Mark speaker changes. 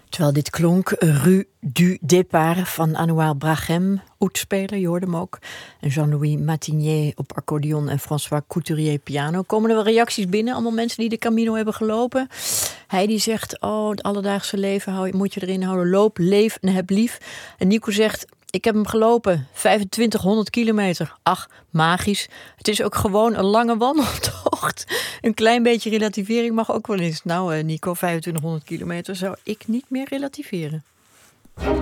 Speaker 1: Terwijl dit klonk, Rue du Départ van Anouar Braghem, oetspeler, je hoorde hem ook. En Jean-Louis Martinier op accordeon en François Couturier piano. Komen er wel reacties binnen, allemaal mensen die de Camino hebben gelopen. Heidi zegt, het alledaagse leven moet je erin houden. Loop, leef en heb lief. En Nico zegt, ik heb hem gelopen, 2500 kilometer. Ach, magisch. Het is ook gewoon een lange wandeltocht. Een klein beetje relativering mag ook wel eens. Nou Nico, 2500 kilometer zou ik niet meer relativeren.